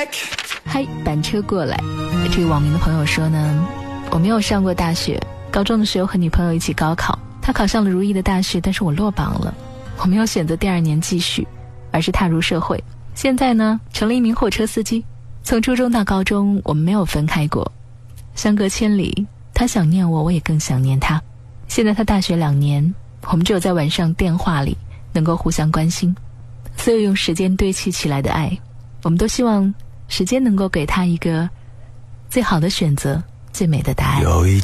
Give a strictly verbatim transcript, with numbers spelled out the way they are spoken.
嗨，板车过来。这个网民的朋友说呢，我没有上过大学，高中的时候和女朋友一起高考，她考上了如意的大学，但是我落榜了。我没有选择第二年继续，而是踏入社会。现在呢，成了一名货车司机。从初中到高中，我们没有分开过，相隔千里，他想念我，我也更想念他。现在他大学两年，我们只有在晚上电话里能够互相关心。所有用时间堆砌起来的爱，我们都希望时间能够给他一个最好的选择，最美的答案。 有一